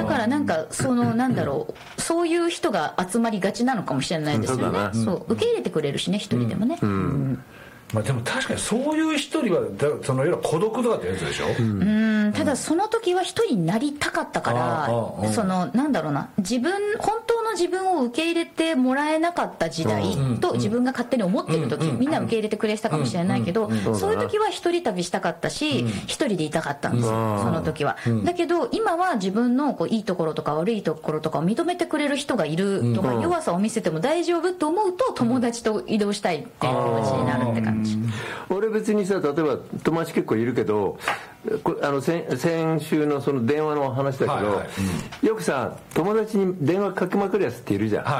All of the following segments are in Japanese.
だからなんかなんだろう、そういう人が集まりがちなのかもしれないですよね。そう受け入れてくれるしね、一人でもね。 まあ、でも確かにそういう一人はそのいわゆる孤独とかってやつでしょ。 ただその時は一人になりたかったから、なんだろうな、本当の自分を受け入れてもらえなかった時代と自分が勝手に思ってる時、みんな受け入れてくれてたかもしれないけど、そういう時は一人旅したかったし、一人でいたかったんですよ、その時は。だけど今は自分のいいところとか悪いところとかを認めてくれる人がいるとか、弱さを見せても大丈夫と思うと、友達と移動したいっていう気持ちになるって感じ。 俺別にさ、例えば友達結構いるけど、先週のその電話の話だけど、よくさ、友達に電話かけまくるやつっているじゃん、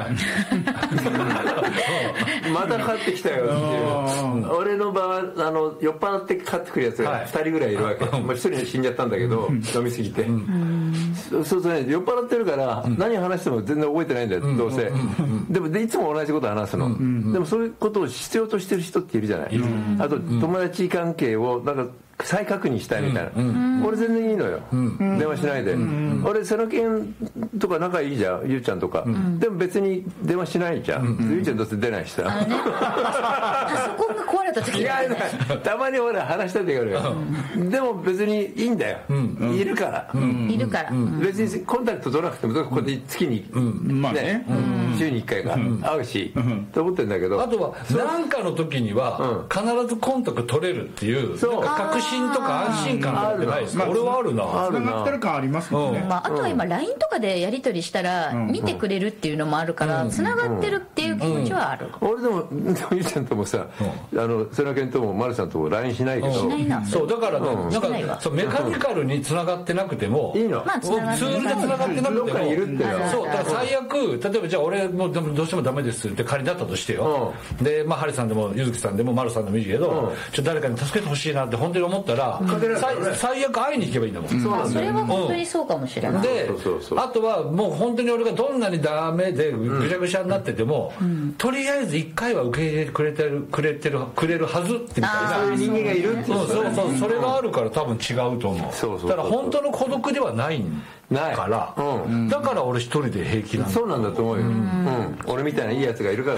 またかかってきたよっていう。俺の場は酔っ払ってかかってくるやつが2人ぐらいいるわけ。1人死んじゃったんだけど、飲みすぎて。そうするとね、酔っ払ってるから何話しても全然覚えてないんだよ、どうせ。でもいつも同じこと話すの。でもそういうことを必要としてる人っているじゃない。あと友達関係をなんか再確認したいみたいな、俺全然いいのよ、電話しないで。俺瀬野健とか仲いいじゃん、ゆうちゃんとか、でも別に電話しないじゃん、ゆうちゃんどうせ出ないしさ、 パソコンが壊れた時たまに俺話したい時あるよ、でも別にいいんだよ、いるから別にコンタクト取らなくてもここで月にね、週に1回が会うしと思ってるんだけど、 あとは何かの時には必ずコンタクト取れるっていう確信とか安心感があってないですか。俺はあるな、 つながってる感ありますもんね。 あとは今 LINE とかでやり取りしたら見てくれるっていうのもあるから、つながってるっていう気持ちはある。 俺でもゆうちゃんともさ、瀬野健とも丸さんとも LINE しないけど、 そうだからね、なんかメカニカルにつながってなくても、 いいの、 ツールでつながってなくてもいるって。 そうだから最悪、例えばじゃあ俺もどうしてもダメですって仮だったとしてよ、でまあハリさんでもゆずきさんでも丸さんでもいいけど、誰かに助けてほしいなって本当に思ったら、最悪会いに行けばいいんだもん。 それは本当にそうかもしれない。で、 あとはもう本当に俺がどんなにダメでぐちゃぐちゃになってても、とりあえず1回は受け入れてくれるはずってみたいな、 そういう人間がいるって。 そうそれがあるから多分違うと思う。だから本当の孤独ではないから、だから俺一人で平気なんだ。 そうなんだと思うよ。俺みたいないいやつがいるから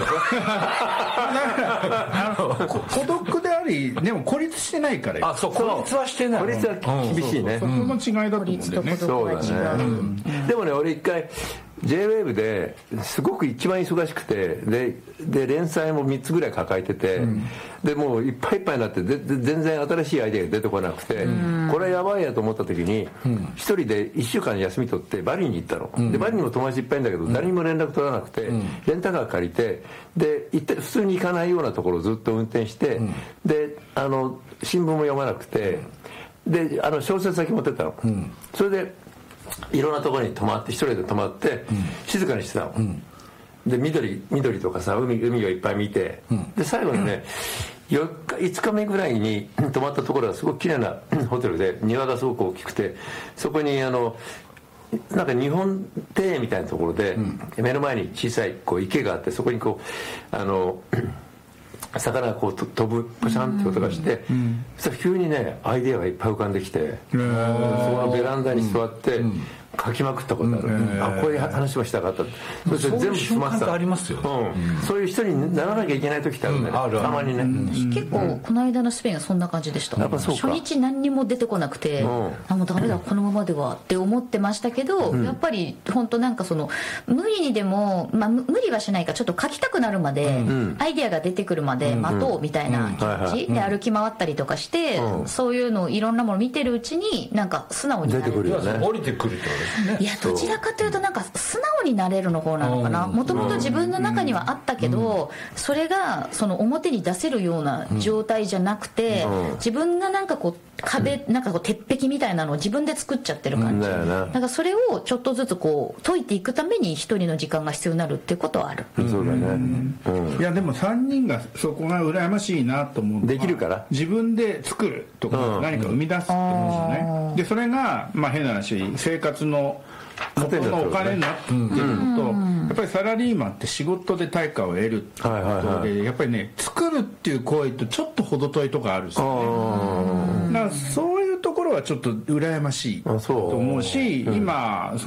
さ。孤独であり、でも孤立してないから。 そう、孤立はしてない。 孤立は厳しいね。 そこの違いだと思うんだよね。 そうだね。でもね、俺一回 J-WAVE ですごく一番忙しくて、で連載も3つぐらい抱えてて、でもういっぱいいっぱいになって全然新しいアイデアが出てこなくて、これはやばいやと思った時に一人で1週間休み取ってバリに行ったの。でバリにも友達いっぱいいるんだけど、誰にも連絡取らなくて、レンタカー借りて、で普通に行かないようなところをずっと運転して、で新聞も読まなくて、で小説だけ持ってったの。それでいろんなところに泊まって、一人で泊まって静かにしてたの。で緑とかさ、海をいっぱい見て、で最後にね、5日目ぐらいに泊まったところがすごく綺麗なホテルで、庭がすごく大きくて、そこになんか日本庭園みたいなところで、目の前に小さい池があって、そこに魚が飛ぶポシャンって音がして、そしたら急にねアイデアがいっぱい浮かんできて、そこのベランダに座って書きまくったことある。こういう話もしたかった。それ全部済ませた。 ありますよ。 そういう人にならなきゃいけない時ってあるね。たまにね。 結構この間のスペインはそんな感じでした。初日何にも出てこなくて、もうダメだこのままではって思ってましたけど、やっぱり本当なんか無理にでも、無理はしないか、ちょっと書きたくなるまで、アイデアが出てくるまで待とうみたいな感じで歩き回ったりとかして、そういうのをいろんなもの見てるうちになんか素直になれる。 出てくるよね。降りてくるってことですね。 いや、どちらかというとなんか素直になれるの方なのかな。もともと自分の中にはあったけど、それが表に出せるような状態じゃなくて、自分がなんか壁、なんか鉄壁みたいなのを自分で作っちゃってる感じ。なんかそれをちょっとずつ解いていくために一人の時間が必要になるっていうことはある。 そうだね。 いやでも3人がそこが羨ましいなと思うのは、 できるから自分で作るとか何か生み出すってことですよね。でそれが変な話、生活の元のお金になってるのと、やっぱりサラリーマンって仕事で対価を得るっていうことで、やっぱりね、作るっていう行為とちょっと程遠いとこあるんですよね。だからそういうところはちょっと羨ましいと思うし、今